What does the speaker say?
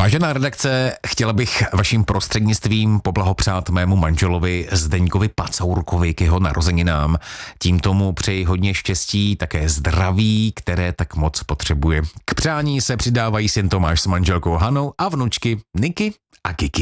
Vážená redakce, chtěla bych vaším prostřednictvím poblahopřát mému manželovi Zdeňkovi Pacourkovi k jeho narozeninám. Tím tomu přeji hodně štěstí, také zdraví, které tak moc potřebuje. K přání se přidávají syn Tomáš s manželkou Hanou a vnučky Niky a Kiki.